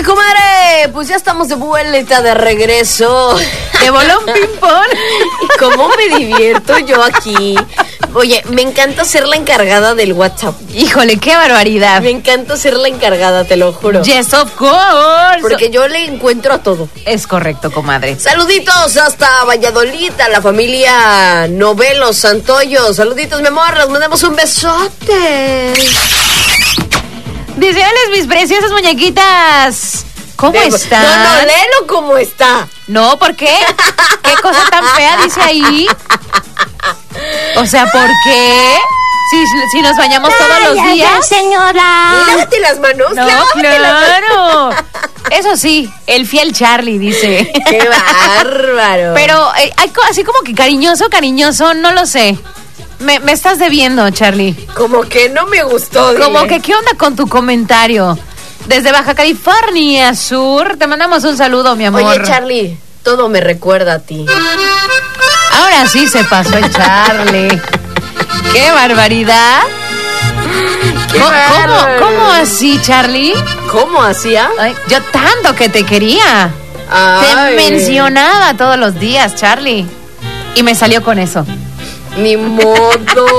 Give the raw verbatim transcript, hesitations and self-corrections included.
comadre, pues ya estamos de vuelta, de regreso. De bolón ping-pong. ¿Y cómo me divierto yo aquí? Oye, me encanta ser la encargada del WhatsApp. Híjole, qué barbaridad. Me encanta ser la encargada, te lo juro. Yes, of course. Porque yo le encuentro a todo. Es correcto, comadre. Saluditos hasta Valladolid, a la familia Novelos Santoyo. Saluditos, mi amor, les mandamos un besote. Deseales mis preciosas muñequitas. ¿Cómo De- están? No, no, léelo como está. No, ¿por qué? ¿Qué cosa tan fea dice ahí? O sea, ¿por qué? Si, si nos bañamos todos los Cállate, días. señora. Lávate las manos, No, lávate las claro. Eso sí, el fiel Charlie dice. ¡Qué bárbaro! Pero eh, hay co- así como que cariñoso, cariñoso, no lo sé. Me, me estás debiendo, Charlie. Como que no me gustó. dile. Como que, ¿qué onda con tu comentario? Desde Baja California Sur, te mandamos un saludo, mi amor. Oye, Charlie, todo me recuerda a ti. Ahora sí se pasó el Charlie. ¡Qué barbaridad! Qué ¿Cómo, bárbaro. cómo, cómo así, Charlie? ¿Cómo hacía? Ay, yo tanto que te quería. Ay. Te mencionaba todos los días, Charlie. Y me salió con eso. Ni modo.